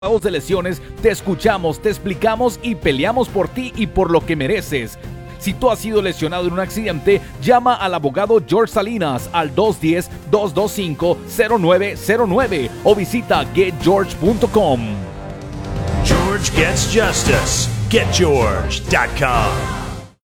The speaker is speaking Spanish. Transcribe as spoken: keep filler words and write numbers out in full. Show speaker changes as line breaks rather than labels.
de lesiones, te escuchamos, te explicamos y peleamos por ti y por lo que mereces. Si tú has sido lesionado en un accidente, llama al abogado George Salinas al dos uno cero, dos dos cinco, cero nueve cero nueve o visita get george punto com.
George Gets Justice. get george punto com